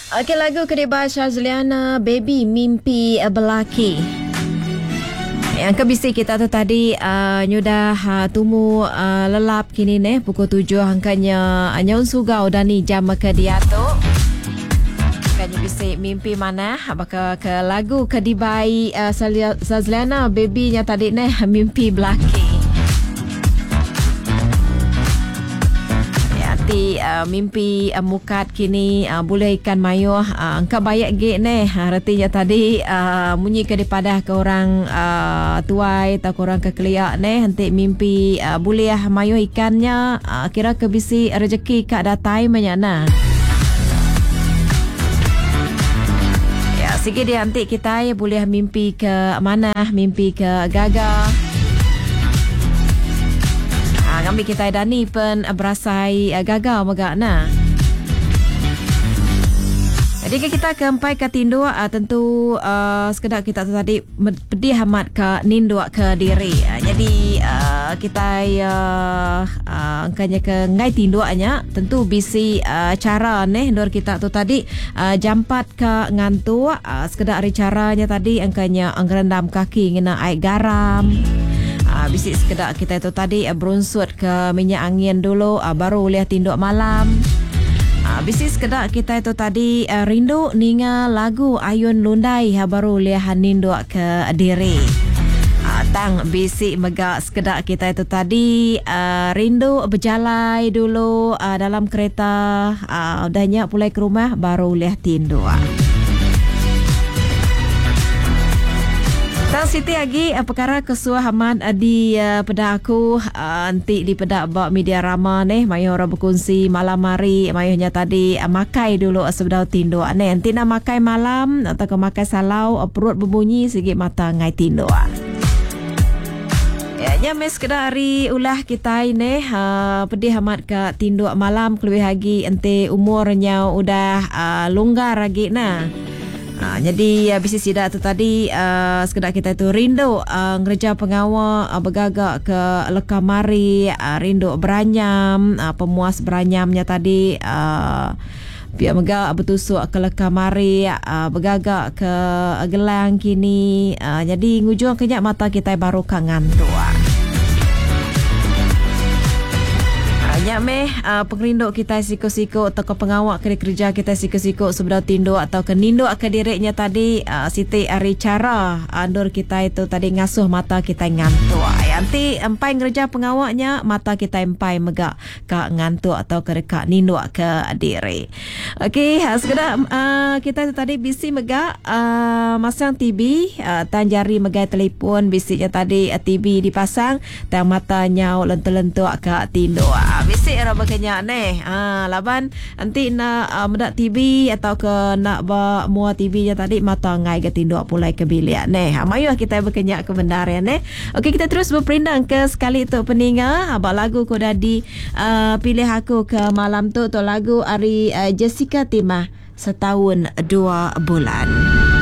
Okey, lagu kedua Syazliana, Baby Mimpi Belaki. Yang kebisi kita tu tadi nyudah tumu lelap kini ne pukul 7 angkanya nyaun sugau dan ni jam ke dia tu. Kan bisi mimpi mana bakal ke lagu kedibai Syazliana Baby nya tadi ne Mimpi Belaki. Mimpi mukat kini boleh ikan mayuh angka bayak ge ne artinya tadi munyi ke daripada ke orang tuai atau ke orang kekeliak ne nanti mimpi boleh mayuh ikannya kira ke bisi rezeki kak datai menyana ya sikit dia nanti kita boleh mimpi ke mana, mimpi ke Gaga. Kami kita dani pen berasai gagal megak na. Jadi kita kempai ke tindu tentu sekedar kita tadi pedih amat ke nindu ke diri. Jadi kita angkanya ke ngai tinduanya tentu bisi cara ne dor kita tu tadi jampat ke ngantu sekedar ari caranya tadi angkanya ngerendam kaki ngena air garam. Bisi sekedar kita itu tadi berunsut ke minyak angin dulu baru boleh tinduk malam. Bisi sekedar kita itu tadi rindu ninga lagu Ayun Lundai baru boleh ninduk ke diri. Tang bisi megak sekedar kita itu tadi rindu berjalai dulu dalam kereta udahnya pulai ke rumah baru boleh tinduk. Tang Siti lagi perkara kesuah aman di pada aku nanti di pada bak media rama ni mayu orang berkongsi malam hari mayuhnya tadi makai dulu sebelum tindu ni nanti nak makai malam atau ke makai salau perut berbunyi sikit mata ngai tindu. Ya nyame sekedar hari ulah kita ini pedih amat ke tindu malam kelebih lagi nanti umurnya udah longgar lagi nah. Jadi bisnis sidak tu tadi sekedar kita tu rindu ngerja pengawal bergagak ke lekamari rindu beranyam pemuas beranyamnya tadi biar megak bertusuk ke lekamari bergagak ke gelang kini jadi ngujung kenyak mata kita baru kangen tua. Ya meh pengerinduk kita siko-siko atau ke pengawak kerja kita siko-siko sebelum tindu atau ke ninduk ke dirinya tadi Siti ari cara andur kita itu tadi ngasuh mata kita ngantuk. Nanti empai ngerja pengawaknya mata kita empai megak ke ngantuk atau ke dekat ninduk ke diri. Okey, sekedar kita itu tadi bisi megak masang TV tanjari megai telefon bisinya tadi TV dipasang dan matanya lentuk-lentuk ke tinduk. Bisi era berkenyak ni laban nanti nak medak TV atau ke nak mua TV nya tadi mata ngai ke tinduk pulai ke bilik ni mayuh kita berkenyak ke bendar ya ni. Okey, kita terus berperindang ke sekali tu peninga abang lagu ko dah di pilih aku ke malam tu lagu Ari Jessica Timah Setahun 2 Bulan.